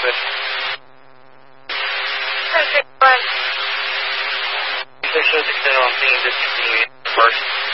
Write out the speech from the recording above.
with Okay, bye. Sessions extended on scene, discontinued first.